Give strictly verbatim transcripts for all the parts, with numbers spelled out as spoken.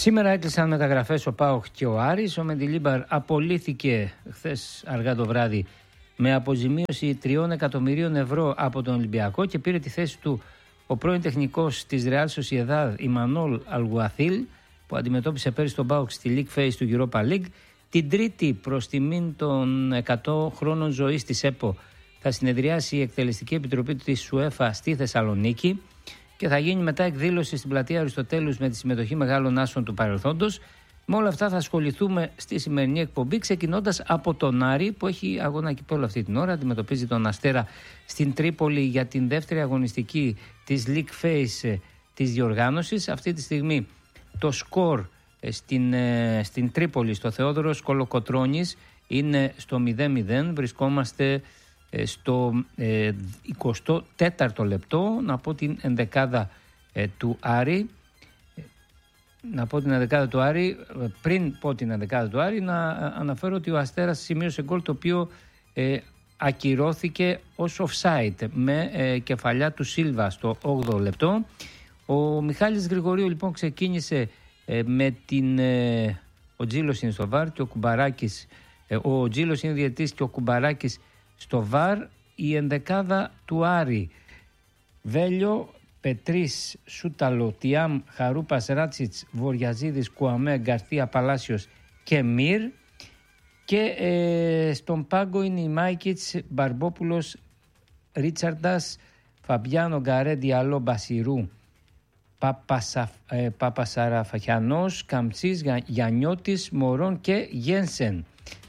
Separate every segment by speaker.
Speaker 1: Σήμερα έκλεισαν μεταγραφές ο ΠΑΟΚ και ο Άρης. Ο Μεντιλίμπαρ απολύθηκε χθες αργά το βράδυ με αποζημίωση τριών εκατομμυρίων ευρώ από τον Ολυμπιακό και πήρε τη θέση του ο πρώην τεχνικός της Ρεάλ Σοσιεδάδ Ιμανόλ Αλγουαθίλ, που αντιμετώπισε πέρυσι τον ΠΑΟΚ στη League Phase του Europa League. Την Τρίτη, προς τιμήν των εκατό χρόνων ζωής της ΕΠΟ, θα συνεδριάσει η Εκτελεστική Επιτροπή της UEFA στη Θεσσαλονίκη και θα γίνει μετά εκδήλωση στην πλατεία Αριστοτέλους με τη συμμετοχή μεγάλων άσων του παρελθόντος. Με όλα αυτά θα ασχοληθούμε στη σημερινή εκπομπή, ξεκινώντας από τον Άρη, που έχει αγώνα κυπέλλου αυτή την ώρα. Αντιμετωπίζει τον Αστέρα στην Τρίπολη για την δεύτερη αγωνιστική της League Phase της διοργάνωσης. Αυτή τη στιγμή το σκορ στην, στην Τρίπολη, στο Θεόδωρος Κολοκοτρώνης, είναι στο μηδέν μηδέν. Βρισκόμαστε στο ε, εικοστό τέταρτο λεπτό. Να πω την ενδεκάδα ε, του Άρη. Να πω την ενδεκάδα του Άρη. Πριν πω την ενδεκάδα του Άρη, να αναφέρω ότι ο Αστέρας σημείωσε γκολ το οποίο ε, ακυρώθηκε ως offside με ε, κεφαλιά του Σίλβα στο όγδοο λεπτό. Ο Μιχάλης Γρηγορίου λοιπόν ξεκίνησε ε, με την... Ε, ο Τζίλος είναι στο βαρ και ο Κουμπαράκης... Ε, ο Τζίλος είναι διαιτητής και ο Κουμπαράκης στο βαρ. Η ενδεκάδα του Άρη: Βέλιο, Πετρίς, Σούταλο, Τιάμ, Χαρούπας, Ράτσιτς, Βοριαζίδης, Κουαμέ, Γκαρθία, Παλάσιος και Μυρ. Και ε, στον πάγκο είναι η Μάικιτς, Μπαρμπόπουλος, Ρίτσαρντας, Φαμπιάνο, Γκαρέ, Διαλό, Μπασιρού, Παπασα, ε, Παπασαραφαχιανός, Καμτσής, Γιαννιώτης, Μωρόν και Γένσεν.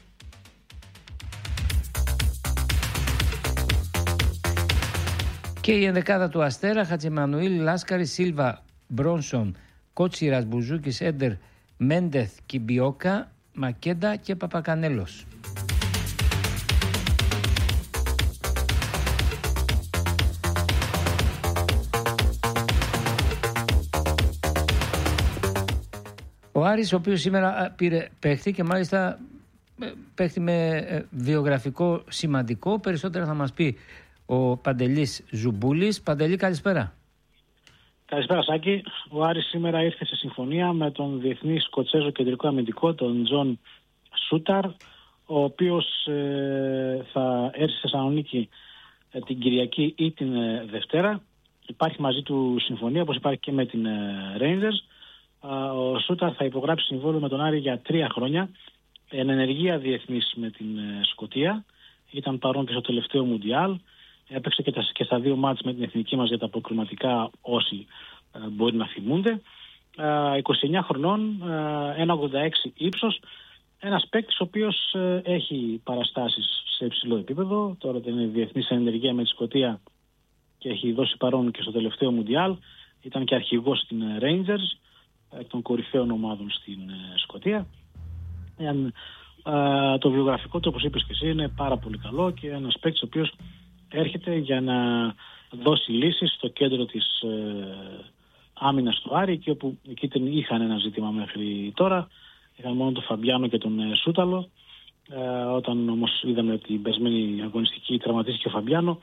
Speaker 1: Και η ενδεκάδα του Αστέρα: Χατζημανουήλ, Λάσκαρη, Σίλβα, Μπρόνσον, Κότσιρας, Μπουζούκης, Έντερ, Μέντεθ, Κιμπιόκα, Μακέντα και Παπακανέλος. Ο Άρης, ο οποίος σήμερα πήρε παίχτη και μάλιστα παίχτη με βιογραφικό σημαντικό, περισσότερα θα μας πει ο Παντελής Ζουμπούλης. Παντελή, καλησπέρα.
Speaker 2: Καλησπέρα Σάκη. Ο Άρης σήμερα ήρθε σε συμφωνία με τον διεθνή Σκοτσέζο κεντρικό αμυντικό, τον Τζον Σούταρ, ο οποίος ε, θα έρθει στη Θεσσαλονίκη ε, την Κυριακή ή την ε, Δευτέρα. Υπάρχει μαζί του συμφωνία, όπως υπάρχει και με την ε, Rangers. Ε, ο Σούταρ θα υπογράψει συμβόλαιο με τον Άρη για τρία χρόνια, εν ενεργεία διεθνής με την ε, Σκωτία. Ήταν παρόν και στο τελευταίο Μουντιάλ. Έπαιξε και, τα, και στα δύο μάτς με την εθνική μας για τα προκριματικά, όσοι ε, μπορεί να θυμούνται. Ε, είκοσι εννιά χρονών, ε, ένα κόμμα ογδόντα έξι ύψος. Ένας παίκτης ο οποίος ε, έχει παραστάσεις σε υψηλό επίπεδο. Τώρα είναι διεθνής ενεργεία με τη Σκωτία και έχει δώσει παρόν και στο τελευταίο Μουντιάλ. Ήταν και αρχηγός στην Rangers, εκ των κορυφαίων ομάδων στην ε, Σκωτία. Ε, ε, το βιογραφικό του, όπως είπες και εσύ, είναι πάρα πολύ καλό και ένας παίκτης ο οποίος έρχεται για να δώσει λύσεις στο κέντρο της ε, άμυνας του Άρη, εκεί όπου εκεί είχαν ένα ζήτημα μέχρι τώρα. Είχαν μόνο τον Φαμπιάνο και τον ε, Σούταλο. Ε, όταν όμως είδαμε ότι την περσμένη αγωνιστική τραυματίστηκε ο Φαμπιάνο,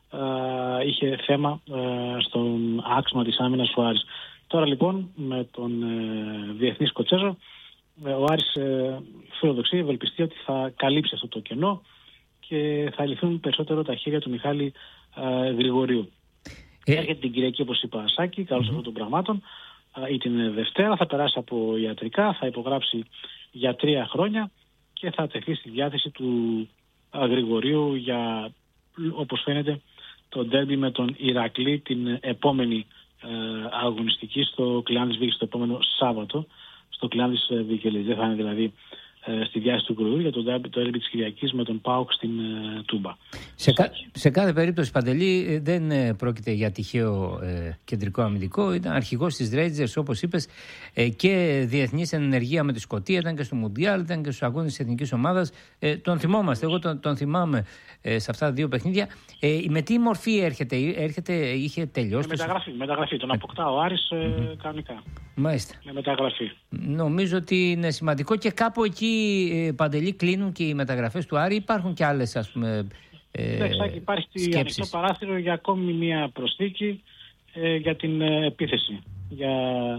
Speaker 2: ε, είχε θέμα ε, στον άξονα της άμυνας του Άρης. Τώρα λοιπόν με τον ε, διεθνή Σκοτσέζο, ε, ο Άρης ε, φιλοδοξεί, ευελπιστεί ότι θα καλύψει αυτό το κενό και θα λυθούν περισσότερο τα χέρια του Μιχάλη ε, Γρηγορίου. Ε... Έρχεται την Κυριακή, όπως είπα, Σάκη, καλώς mm-hmm. αυτών των πραγμάτων, ε, ή την Δευτέρα, θα περάσει από ιατρικά, θα υπογράψει για τρία χρόνια και θα τεθεί στη διάθεση του ε, Γρηγορίου για, όπως φαίνεται, το ντέρμπι με τον Ηρακλή την επόμενη ε, αγωνιστική στο Κλεάνδης Βίκης, το επόμενο Σάββατο, στο Κλεάνδης Βίκελης. Δεν θα είναι δηλαδή στη διάθεση του Κρουού για το ντέρμπι της Κυριακής με τον ΠΑΟΚ στην uh, Τούμπα.
Speaker 1: Σε, κα, σε κάθε περίπτωση, Παντελή, δεν ε, πρόκειται για τυχαίο ε, κεντρικό αμυντικό. Ήταν αρχηγός της Rangers, όπως είπες, ε, και διεθνής ενεργεία με τη Σκωτία, ήταν και στο Μουντιάλ, ήταν και στους αγώνες της εθνικής ομάδας. Ε, τον θυμόμαστε, εγώ τον, τον θυμάμαι ε, σε αυτά τα δύο παιχνίδια. Ε, με τι μορφή έρχεται, έρχεται είχε τελειώσει.
Speaker 2: Με μεταγραφή, το... μεταγραφή. Τον αποκτά ο Άρης ε, mm-hmm. κανονικά.
Speaker 1: Μάλιστα.
Speaker 2: Με μεταγραφή.
Speaker 1: Νομίζω ότι είναι σημαντικό και κάπου εκεί, Παντελή, κλείνουν και οι μεταγραφές του Άρη. Υπάρχουν και άλλες, ας πούμε,
Speaker 2: Εντάξει, ε, υπάρχει ανοιχτό παράθυρο για ακόμη μία προσθήκη ε, για την ε, επίθεση. Για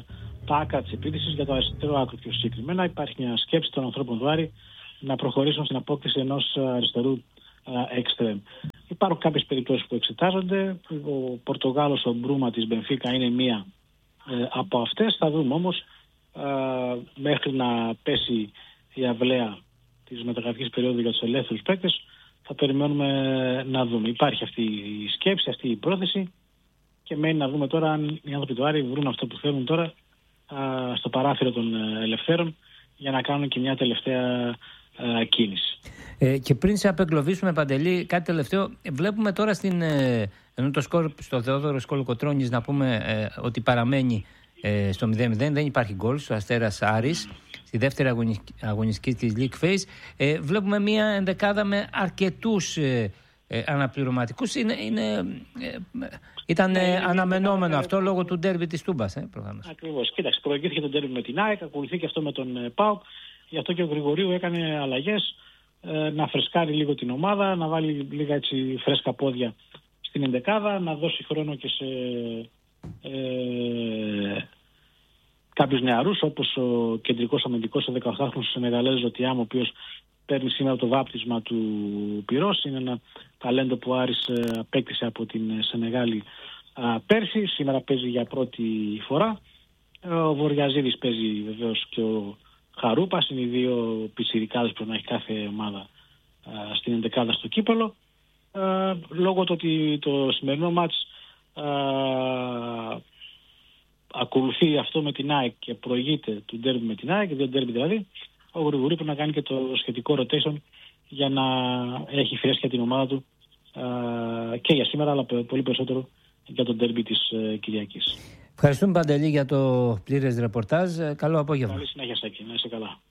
Speaker 2: στα άκρα της επίθεσης, για το αριστερό άκρο πιο συγκεκριμένα. Υπάρχει μια σκέψη των ανθρώπων του Άρη να προχωρήσουν στην απόκτηση ενός αριστερού εξτρέμ. Υπάρχουν κάποιες περιπτώσεις που εξετάζονται. Ο Πορτογάλος, ο Μπρούμα της Μπενφίκα είναι μία ε, από αυτές. Θα δούμε όμως ε, μέχρι να πέσει η αυλαία της μεταγραφικής περίοδου για τους ελεύθερους παίκτες, θα περιμένουμε να δούμε. Υπάρχει αυτή η σκέψη, αυτή η πρόθεση και μένει να δούμε τώρα αν οι άνθρωποι του Άρη βρουν αυτό που θέλουν τώρα α, στο παράθυρο των ελευθέρων για να κάνουν και μια τελευταία α, κίνηση.
Speaker 1: Ε, και πριν σε απεγκλωβίσουμε, Παντελή, κάτι τελευταίο. Βλέπουμε τώρα στην, ε, ενώ το σκορ στο Θεόδωρο Σκολοκοτρώνης να πούμε ε, ότι παραμένει ε, στο μηδέν μηδέν, δεν υπάρχει γκολ στο Αστέρας Άρης στη δεύτερη αγωνιστική της League Phase. Ε, βλέπουμε μια ενδεκάδα με αρκετούς ε, ε, αναπληρωματικούς. Είναι, είναι, ε, ήταν ε, αναμενόμενο αυτό ε, λόγω του ντέρμπι της Τούμπας. Ε,
Speaker 2: Ακριβώς. Κοίταξε, προηγήθηκε το ντέρμπι με την ΑΕΚ, ακολουθεί και αυτό με τον ε, ΠΑΟΚ. Γι' αυτό και ο Γρηγορίου έκανε αλλαγές, ε, να φρεσκάρει λίγο την ομάδα, να βάλει λίγα έτσι φρέσκα πόδια στην ενδεκάδα, να δώσει χρόνο και σε ε, κάποιους νεαρούς, όπως ο κεντρικός αμυντικός, ο δεκαοκτάχρονος Σενεγαλέζος Ζωτιάμ, ο οποίος παίρνει σήμερα το βάπτισμα του πυρός. Είναι ένα ταλέντο που Άρης απέκτησε από την Σενεγάλη α, πέρσι. Σήμερα παίζει για πρώτη φορά. Ο Βοριαζίδης παίζει βεβαίως και ο Χαρούπας. Είναι οι δύο πιτσιρικάδες που να έχει κάθε ομάδα α, στην ενδεκάδα στο κύπελλο. Α, λόγω του ότι το σημερινό μάτς α, ακολουθεί αυτό με την ΑΕΚ και προηγείται του ντέρμπι με την ΑΕΚ, δύο ντέρμπι δηλαδή, ο Γρηγορίου πρέπει να κάνει και το σχετικό rotation για να έχει φρέσκια την ομάδα του α, και για σήμερα, αλλά πολύ περισσότερο για το ντέρμπι της ε, Κυριακής.
Speaker 1: Ευχαριστούμε, Παντελή, για το πλήρες ρεπορτάζ. Καλό απόγευμα.
Speaker 2: Καλή συνέχεια, Σάκη. Να είσαι καλά.